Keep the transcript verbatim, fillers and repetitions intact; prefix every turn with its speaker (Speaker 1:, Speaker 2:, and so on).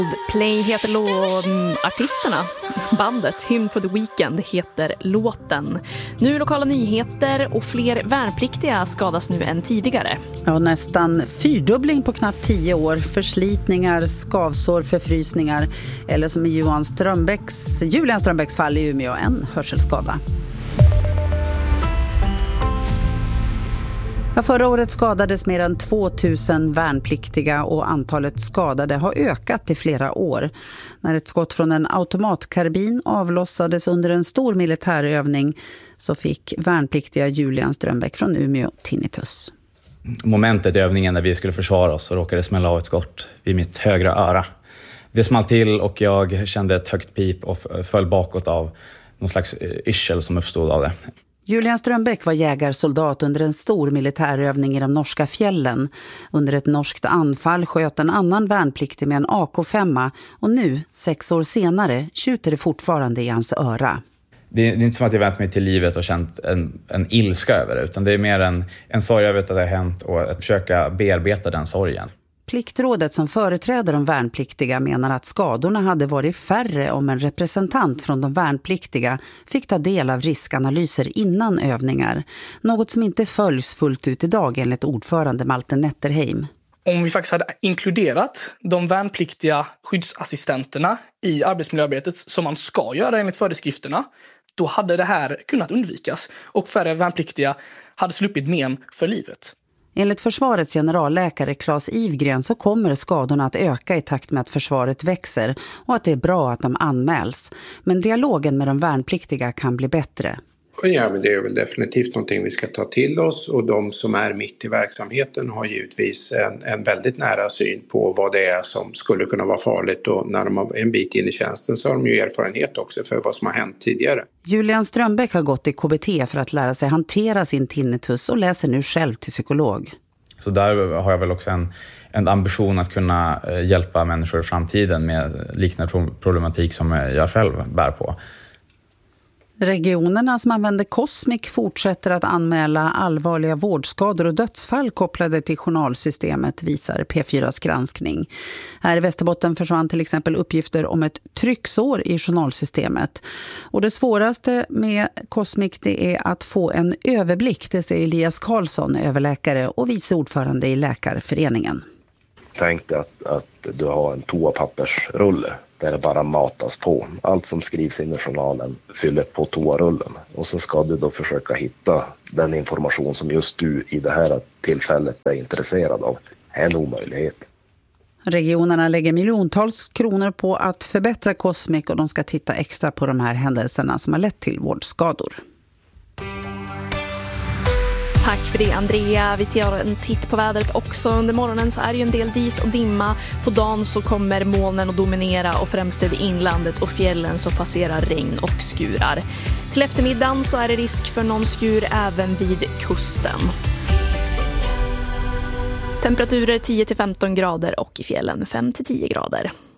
Speaker 1: Play heter lå- artisterna. Bandet Hymn for the Weekend heter låten. Nu lokala nyheter och fler värnpliktiga skadas nu än tidigare.
Speaker 2: Ja, nästan fyrdubbling på knappt tio år. Förslitningar, skavsår, förfrysningar eller som i Johan Strömbäcks, Julian Strömbäcks fall i Umeå, en hörselskada. Ja, förra året skadades mer än tvåtusen värnpliktiga och antalet skadade har ökat i flera år. När ett skott från en automatkarbin avlossades under en stor militärövning så fick värnpliktiga Julian Strömbäck från Umeå tinnitus.
Speaker 3: Momentet i övningen när vi skulle försvara oss så råkade smälla av ett skott vid mitt högra öra. Det small till och jag kände ett högt pip och föll bakåt av någon slags yrsel som uppstod av det.
Speaker 2: Julian Strömbäck var jägarsoldat under en stor militärövning i de norska fjällen. Under ett norskt anfall sköt en annan värnpliktig med en A K fem och nu, sex år senare, tjuter det fortfarande i hans öra.
Speaker 3: Det är, det är inte som att jag vänt mig till livet och känt en, en ilska över det, utan det är mer en, en sorg över att det har hänt och att försöka bearbeta den sorgen.
Speaker 2: Pliktrådet som företräder de värnpliktiga menar att skadorna hade varit färre om en representant från de värnpliktiga fick ta del av riskanalyser innan övningar. Något som inte följs fullt ut idag enligt ordförande Malte Netterheim.
Speaker 4: Om vi faktiskt hade inkluderat de värnpliktiga skyddsassistenterna i arbetsmiljöarbetet som man ska göra enligt föreskrifterna, då hade det här kunnat undvikas och färre värnpliktiga hade sluppit men för livet.
Speaker 2: Enligt försvarets generalläkare Claes Ivgren så kommer skadorna att öka i takt med att försvaret växer och att det är bra att de anmäls. Men dialogen med de värnpliktiga kan bli bättre.
Speaker 5: Ja, men det är väl definitivt någonting vi ska ta till oss, och de som är mitt i verksamheten har givetvis en, en väldigt nära syn på vad det är som skulle kunna vara farligt, och när de har en bit in i tjänsten så har de ju erfarenhet också för vad som har hänt tidigare.
Speaker 2: Julian Strömbäck har gått i K B T för att lära sig hantera sin tinnitus och läser nu själv till psykolog.
Speaker 3: Så där har jag väl också en, en ambition att kunna hjälpa människor i framtiden med liknande problematik som jag själv bär på.
Speaker 2: Regionerna som använder Cosmic fortsätter att anmäla allvarliga vårdskador och dödsfall kopplade till journalsystemet, visar P fyras granskning. Här i Västerbotten försvann till exempel uppgifter om ett trycksår i journalsystemet. Och det svåraste med Cosmic det är att få en överblick, det säger Elias Karlsson, överläkare och vice ordförande i Läkarföreningen.
Speaker 6: Tänk dig att, att du har en toapappersrulle där det bara matas på. Allt som skrivs in i journalen fyller på toarullen. Och så ska du då försöka hitta den information som just du i det här tillfället är intresserad av. Det är en omöjlighet.
Speaker 2: Regionerna lägger miljontals kronor på att förbättra Cosmic och de ska titta extra på de här händelserna som har lett till vårdskador.
Speaker 1: Tack för det, Andrea. Vi tar en titt på vädret också. Under morgonen så är det ju en del dis och dimma. På dagen så kommer molnen att dominera och främst över inlandet och fjällen så passerar regn och skurar. Till eftermiddagen så är det risk för någon skur även vid kusten. Temperaturer tio till femton grader och i fjällen fem till tio grader.